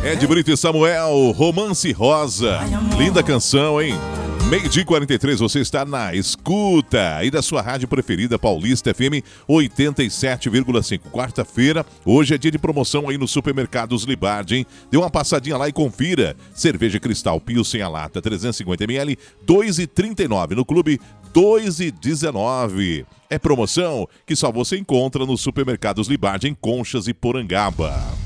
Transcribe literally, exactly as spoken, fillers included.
Ed Brito e Samuel, Romance Rosa. Linda canção, hein? Meio-dia e quarenta e três, você está na escuta aí da sua rádio preferida, Paulista F M oitenta e sete vírgula cinco. Quarta-feira, hoje é dia de promoção aí no Supermercados Libardi, hein? Dê uma passadinha lá e confira. Cerveja Cristal Pilsen a lata, trezentos e cinquenta mililitros, dois reais e trinta e nove centavos. No Clube, dois reais e dezenove centavos. É promoção que só você encontra no Supermercados Libardi, em Conchas e Porangaba.